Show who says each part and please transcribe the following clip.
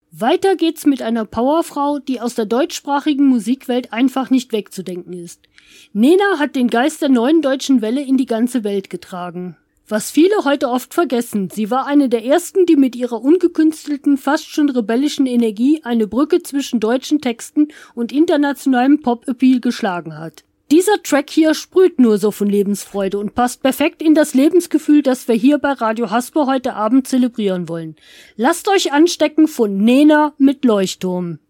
Speaker 1: Weiter geht's mit einer Powerfrau, die aus der deutschsprachigen Musikwelt einfach nicht wegzudenken ist. Nena hat den Geist der neuen deutschen Welle in die ganze Welt getragen. Was viele heute oft vergessen, sie war eine der ersten, die mit ihrer ungekünstelten, fast schon rebellischen Energie eine Brücke zwischen deutschen Texten und internationalem Pop-Appeal geschlagen hat. Dieser Track hier sprüht nur so von Lebensfreude und passt perfekt in das Lebensgefühl, das wir hier bei Radio Hasper heute Abend zelebrieren wollen. Lasst euch anstecken von Nena mit Leuchtturm.